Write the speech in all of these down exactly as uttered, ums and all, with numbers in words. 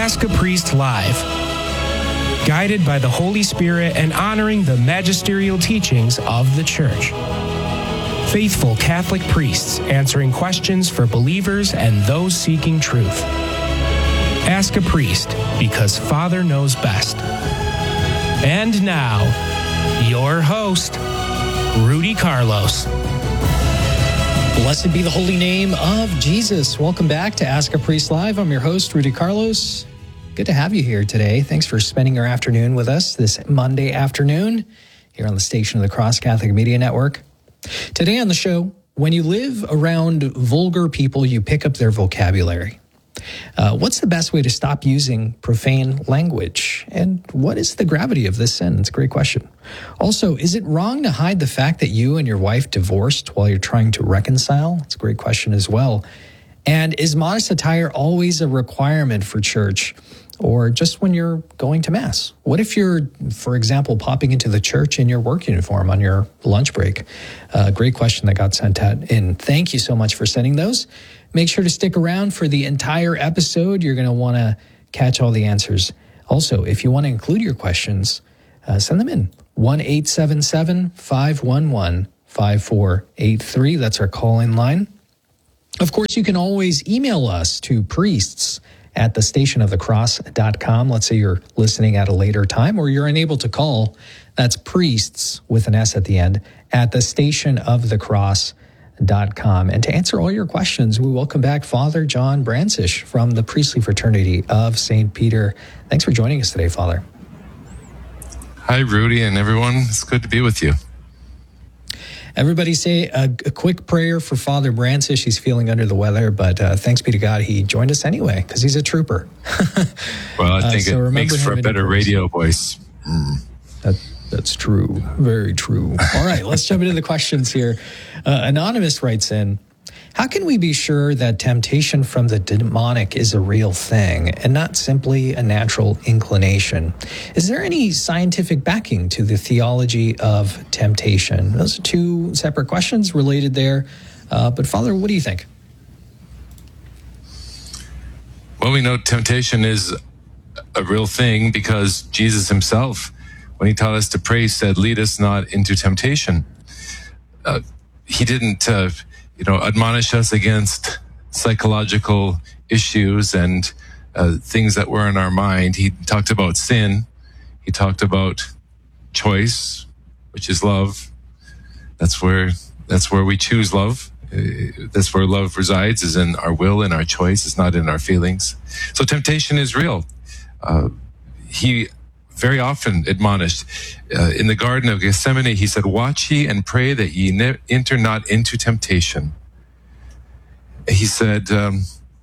Ask a Priest Live. Guided by the Holy Spirit and honoring the magisterial teachings of the Church. Faithful Catholic priests answering questions for believers and those seeking truth. Ask a Priest, because Father knows best. And now, your host, Rudy Carlos. Blessed be the holy name of Jesus. Welcome back to Ask a Priest Live. I'm your host, Rudy Carlos. Good to have you here today. Thanks for spending your afternoon with us this Monday afternoon here on the Station of the Cross Catholic Media Network. Today on the show, when you live around vulgar people, you pick up their vocabulary. Uh, what's the best way to stop using profane language? And what is the gravity of this sin? It's a great question. Also, is it wrong to hide the fact that you and your wife divorced while you're trying to reconcile? It's a great question as well. And is modest attire always a requirement for church, or just when you're going to Mass? What if you're, for example, popping into the church in your work uniform on your lunch break? Uh, great question that got sent out in. Thank you so much for sending those. Make sure to stick around for the entire episode. You're going to want to catch all the answers. Also, if you want to include your questions, uh, send them in. one eight seven seven, five one one, five four eight three. That's our call-in line. Of course, you can always email us to priests at the station of the cross dot com. Let's say you're listening at a later time or you're unable to call. That's priests with an S at the end at the station of the cross dot com. And to answer all your questions, we welcome back Father John Brancish from the Priestly Fraternity of Saint Peter. Thanks for joining us today, Father. Hi, Rudy and everyone. It's good to be with you. Everybody say a, a quick prayer for Father Brancish. He's feeling under the weather, but uh, thanks be to God, he joined us anyway because he's a trooper. Well, I think uh, so it makes for a better radio voice. Mm. That, that's true. Very true. All right, let's jump into the questions here. Uh, Anonymous writes in, how can we be sure that temptation from the demonic is a real thing and not simply a natural inclination? Is there any scientific backing to the theology of temptation? Those are two separate questions related there. Uh, but Father, what do you think? Well, we know temptation is a real thing because Jesus himself, when he taught us to pray, said, lead us not into temptation. Uh, he didn't... Uh, you know, admonish us against psychological issues and uh, things that were in our mind. He talked about sin. He talked about choice, which is love. That's where that's where we choose love. Uh, that's where love resides, is in our will and our choice. It's not in our feelings. So temptation is real. Uh, he very often admonished uh, in the Garden of Gethsemane. He said, watch ye and pray that ye ne- enter not into temptation. He said, um,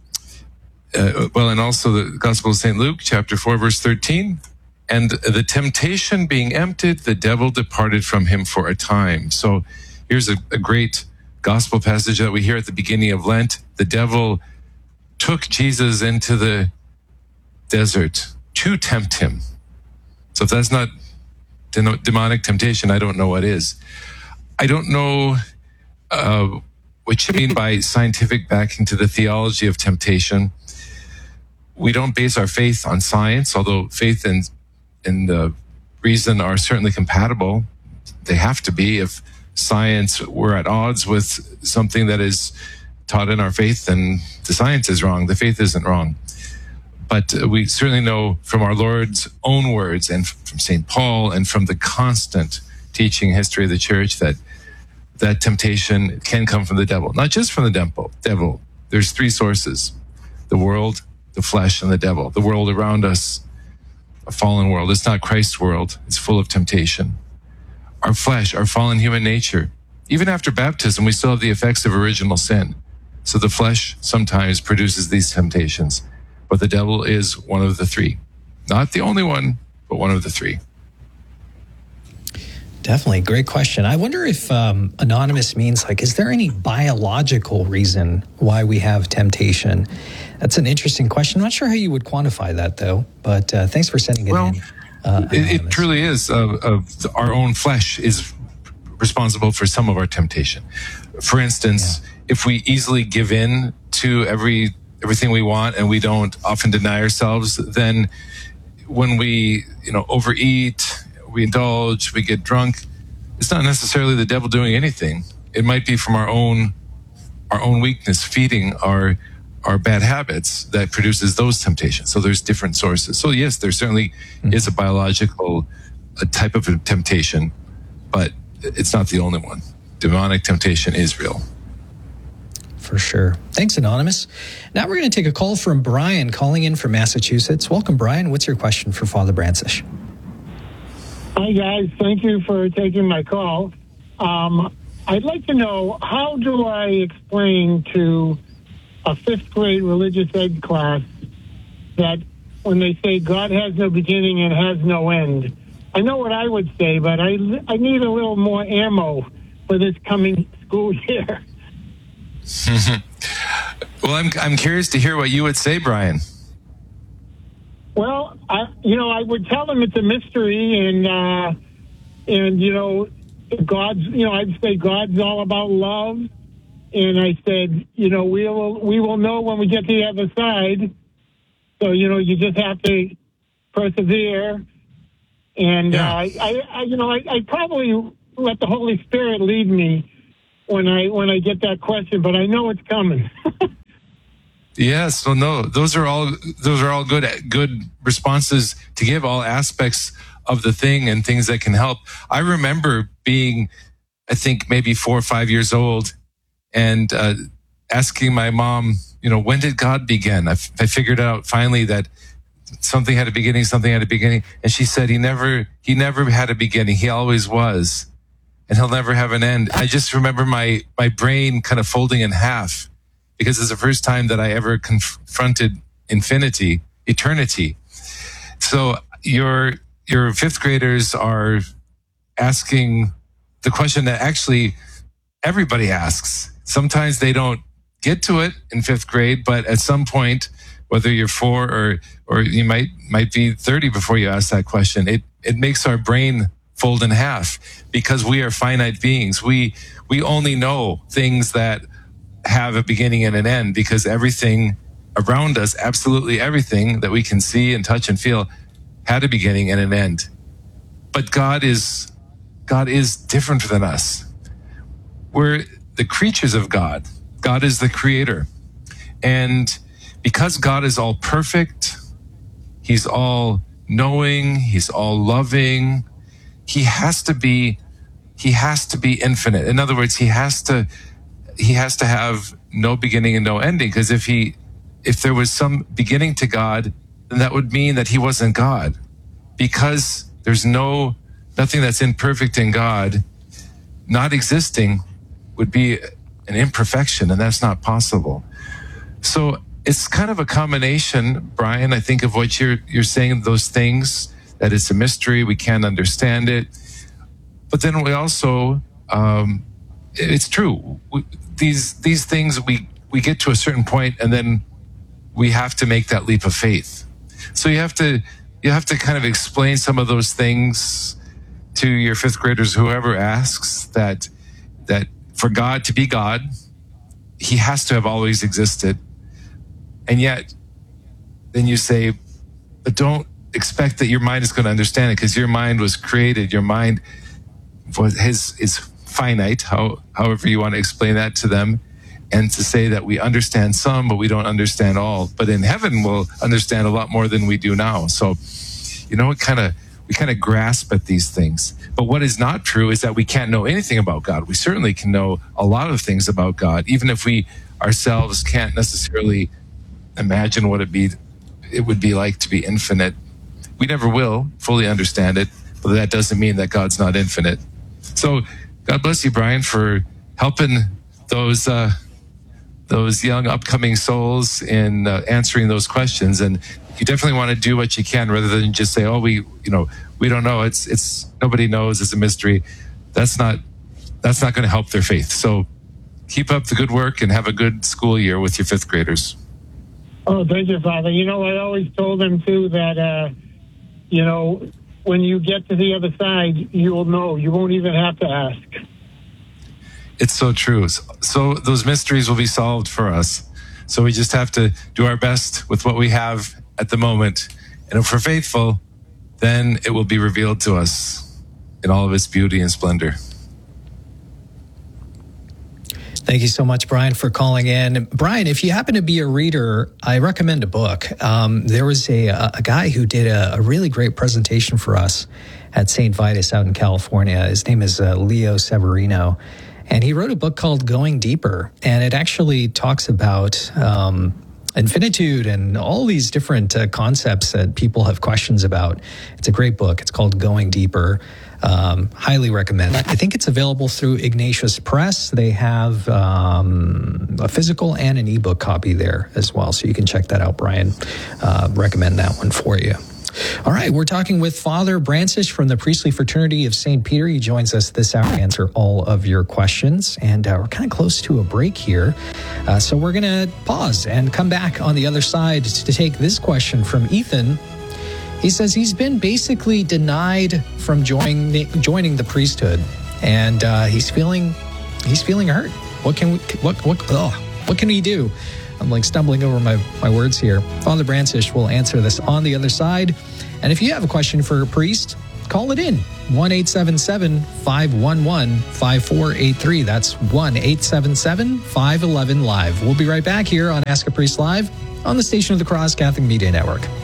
uh, well, and also the Gospel of Saint Luke, chapter four, verse thirteen, and the temptation being emptied, the devil departed from him for a time. So here's a, a great gospel passage that we hear at the beginning of Lent. The devil took Jesus into the desert to tempt him. So if that's not demonic temptation, I don't know what is. I don't know uh, what you mean by scientific backing to the theology of temptation. We don't base our faith on science, although faith and, and uh, reason are certainly compatible. They have to be. If science were at odds with something that is taught in our faith, then the science is wrong. The faith isn't wrong. But we certainly know from our Lord's own words and from Saint Paul and from the constant teaching history of the church that that temptation can come from the devil. Not just from the devil. devil. There's three sources: the world, the flesh, and the devil. The world around us, a fallen world. It's not Christ's world. It's full of temptation. Our flesh, our fallen human nature. Even after baptism, we still have the effects of original sin. So the flesh sometimes produces these temptations. But the devil is one of the three. Not the only one, but one of the three. Definitely. Great question. I wonder if um, anonymous means, like, is there any biological reason why we have temptation? That's an interesting question. I'm not sure how you would quantify that, though. But uh, thanks for sending it well, in. Uh, it, it truly is. Uh, uh, our own flesh is responsible for some of our temptation. For instance, yeah. if we easily give in to every everything we want and we don't often deny ourselves, then when we, you know, overeat, we indulge, we get drunk, it's not necessarily the devil doing anything. It might be from our own our own weakness feeding our our bad habits that produces those temptations. So there's different sources. So yes, there certainly mm-hmm. is a biological a type of a temptation, but it's not the only one. Demonic temptation is real. For sure. Thanks, Anonymous. Now we're going to take a call from Brian calling in from Massachusetts. Welcome, Brian. What's your question for Father Brancisz? Hi, guys. Thank you for taking my call. Um, I'd like to know, how do I explain to a fifth grade religious ed class that when they say God has no beginning and has no end? I know what I would say, but I, I need a little more ammo for this coming school year. Well, I'm I'm curious to hear what you would say, Brian. Well, I, you know, I would tell them it's a mystery, and uh, and you know, God's. You know, I'd say God's all about love, and I said, you know, we will we will know when we get to the other side. So you know, you just have to persevere, and yeah. uh, I, I, I, you know, I, I probably let the Holy Spirit lead me when I when I get that question, but I know it's coming. Yes, well, no, those are all those are all good good responses to give, all aspects of the thing and things that can help. I remember being, I think maybe four or five years old, and uh, asking my mom, you know, when did God begin? I, f- I figured out finally that something had a beginning, something had a beginning, and she said he never he never had a beginning. He always was. And he'll never have an end. I just remember my, my brain kind of folding in half, because it's the first time that I ever confronted infinity, eternity. So your your fifth graders are asking the question that actually everybody asks. Sometimes they don't get to it in fifth grade, but at some point, whether you're four or or you might might be thirty before you ask that question, it it makes our brain fold in half, because we are finite beings. We we only know things that have a beginning and an end, because everything around us, absolutely everything that we can see and touch and feel, had a beginning and an end. But God is God is different than us. We're the creatures of God. God is the creator. And because God is all perfect, he's all knowing, he's all loving, he has to be he has to be infinite. In other words, he has to he has to have no beginning and no ending, because if he if there was some beginning to God, then that would mean that he wasn't God. Because there's no nothing that's imperfect in God, not existing would be an imperfection, and that's not possible. So it's kind of a combination, Brian, I think, of what you're you're saying, those things, that it's a mystery, we can't understand it. But then we also, um, it's true, we, these these things, we, we get to a certain point and then we have to make that leap of faith. So you have to you have to kind of explain some of those things to your fifth graders, whoever asks, that that for God to be God, he has to have always existed. And yet, then you say, but don't expect that your mind is going to understand it, because your mind was created. Your mind was his is finite, how, however you want to explain that to them. And to say that we understand some, but we don't understand all. But in heaven, we'll understand a lot more than we do now. So, you know, it kind of we kind of grasp at these things. But what is not true is that we can't know anything about God. We certainly can know a lot of things about God, even if we ourselves can't necessarily imagine what it be it would be like to be infinite. We never will fully understand it, but that doesn't mean that God's not infinite. So God bless you, Brian, for helping those uh, those young upcoming souls in uh, answering those questions. And you definitely want to do what you can, rather than just say, "Oh, we, you know, we don't know. It's it's nobody knows. It's a mystery." That's not that's not going to help their faith. So keep up the good work and have a good school year with your fifth graders. Oh, thank you, Father. You know, I always told them too that uh, you know, when you get to the other side, you will know. You won't even have to ask. It's so true. So those mysteries will be solved for us. So we just have to do our best with what we have at the moment. And if we're faithful, then it will be revealed to us in all of its beauty and splendor. Thank you so much, Brian, for calling in. Brian, if you happen to be a reader, I recommend a book. Um, there was a, a guy who did a, a really great presentation for us at Saint Vitus out in California. His name is uh, Leo Severino, and he wrote a book called Going Deeper, and it actually talks about um, infinitude and all these different uh, concepts that people have questions about. It's a great book. It's called Going Deeper. Um, highly recommend. I think it's available through Ignatius Press. They have um, a physical and an ebook copy there as well, so you can check that out, Brian. Uh, recommend that one for you. All right, we're talking with Father Brancisz from the Priestly Fraternity of Saint Peter. He joins us this hour to answer all of your questions, and uh, we're kind of close to a break here, uh, so we're going to pause and come back on the other side to take this question from Ethan. He says he's been basically denied from joining joining the priesthood, and uh, he's feeling he's feeling hurt. What can we, what what oh, what can he do? I'm like stumbling over my, my words here. Father Brancisz will answer this on the other side. And if you have a question for a priest, call it in. one eight seven seven, five one one, five four eight three. That's one eight seven seven, five one one, live. We'll be right back here on Ask a Priest Live on the Station of the Cross Catholic Media Network.